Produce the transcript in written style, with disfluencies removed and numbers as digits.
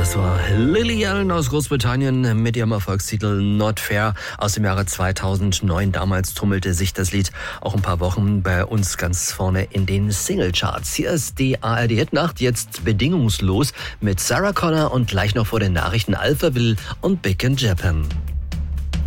Das war Lily Allen aus Großbritannien mit ihrem Erfolgstitel Not Fair aus dem Jahre 2009. Damals tummelte sich das Lied auch ein paar Wochen bei uns ganz vorne in den Singlecharts. Hier ist die ARD-Hitnacht, jetzt bedingungslos mit Sarah Connor und gleich noch vor den Nachrichten Alphaville und Big in Japan.